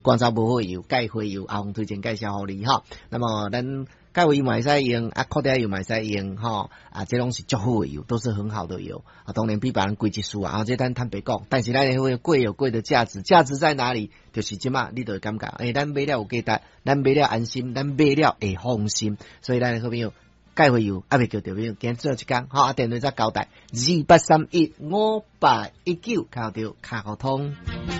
光照无花油、钙花油，阿红推荐介绍互你哈。那么咱钙花油嘛会使用，扩大油嘛会使用哈，这拢是足好的油，都是很好的油啊。当然比别人贵一丝啊，这咱坦白讲，但是咱会贵有贵的价值，价值在哪里？就是即马你就会感觉，咱买了有价值，咱买了安心，咱买了会放心。所以咱好朋友，钙花油未叫对朋友，今最后一天哈，电话再交代：28315819，靠到卡互通。